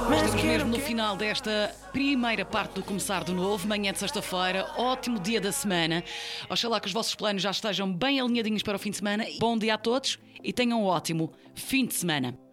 Estamos mesmo no final desta primeira parte do Começar do Novo, manhã de sexta-feira, ótimo dia da semana. Oxalá que os vossos planos já estejam bem alinhadinhos para o fim de semana. Bom dia a todos e tenham um ótimo fim de semana.